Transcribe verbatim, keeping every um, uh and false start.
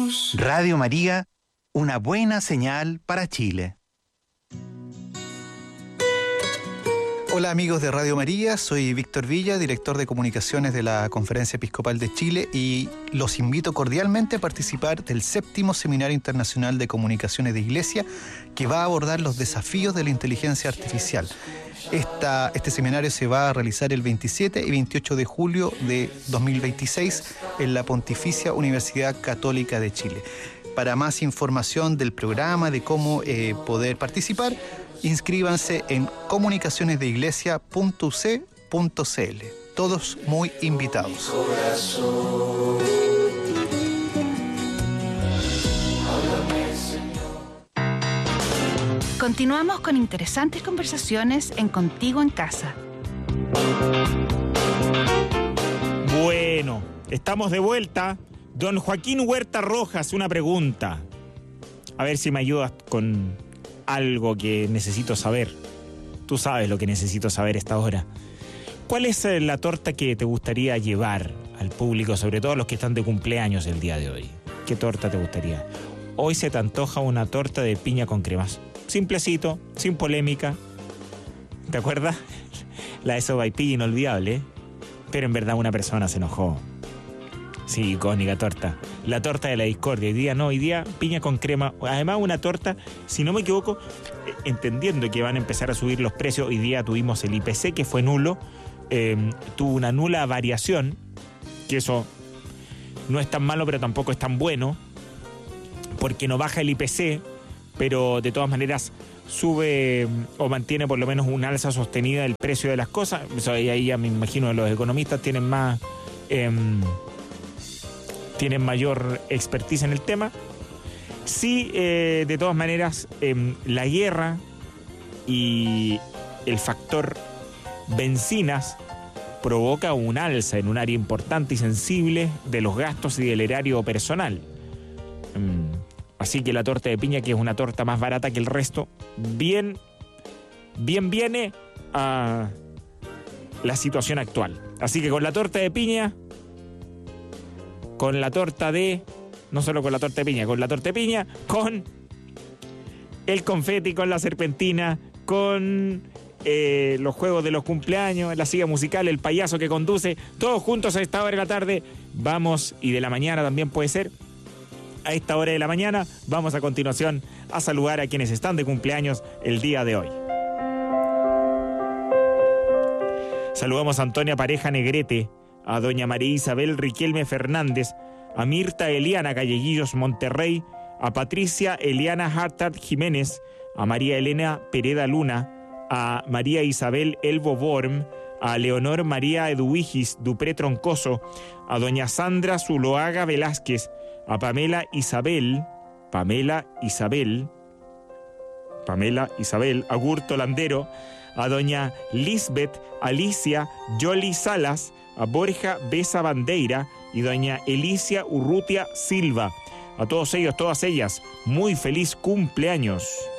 Jesús. Radio María, una buena señal para Chile. Hola amigos de Radio María, soy Víctor Villa, director de comunicaciones de la Conferencia Episcopal de Chile, y los invito cordialmente a participar del séptimo Seminario Internacional de Comunicaciones de Iglesia, que va a abordar los desafíos de la inteligencia artificial. Esta, este seminario se va a realizar el veintisiete y veintiocho de julio de dos mil veintiséis en la Pontificia Universidad Católica de Chile. Para más información del programa, de cómo eh, poder participar, inscríbanse en comunicacionesdeiglesia punto u c punto c l. Todos muy invitados. Continuamos con interesantes conversaciones en Contigo en Casa. Bueno, estamos de vuelta. Don Joaquín Huerta Rojas, una pregunta. A ver si me ayudas con algo que necesito saber. Tú sabes lo que necesito saber a esta hora. ¿Cuál es la torta que te gustaría llevar al público, sobre todo los que están de cumpleaños el día de hoy? ¿Qué torta te gustaría? Hoy se te antoja una torta de piña con cremas. Simplecito, sin polémica. ¿Te acuerdas? La de sopaipilla inolvidable, ¿eh? Pero en verdad una persona se enojó. Sí, icónica torta. La torta de la discordia. Hoy día no, hoy día piña con crema. Además una torta, si no me equivoco, entendiendo que van a empezar a subir los precios, hoy día tuvimos el I P C que fue nulo. Eh, tuvo una nula variación, que eso no es tan malo pero tampoco es tan bueno, porque no baja el I P C, pero de todas maneras sube o mantiene por lo menos una alza sostenida del precio de las cosas. Eso ahí ya me imagino que los economistas tienen más... Eh, tienen mayor expertise en el tema. Sí, eh, de todas maneras, eh, la guerra y el factor bencinas provoca un alza en un área importante y sensible de los gastos y del erario personal. Mm, así que la torta de piña, que es una torta más barata que el resto, bien, bien viene a la situación actual. Así que con la torta de piña... con la torta de... no solo con la torta de piña, con la torta de piña, con el confeti, con la serpentina, con eh, los juegos de los cumpleaños, la silla musical, el payaso que conduce, todos juntos a esta hora de la tarde. Vamos, y de la mañana también puede ser, a esta hora de la mañana, vamos a continuación a saludar a quienes están de cumpleaños el día de hoy. Saludamos a Antonia Pareja Negrete, a doña María Isabel Riquelme Fernández, a Mirta Eliana Galleguillos Monterrey, a Patricia Eliana Hartard Jiménez, a María Elena Pereda Luna, a María Isabel Elbo Borm, a Leonor María Eduigis Dupré Troncoso, a doña Sandra Zuloaga Velázquez, a Pamela Isabel, Pamela Isabel, Pamela Isabel Agurto Landero, a doña Lisbeth Alicia Yoli Salas, a Borja Besa Bandeira y doña Elicia Urrutia Silva. A todos ellos, todas ellas, muy feliz cumpleaños.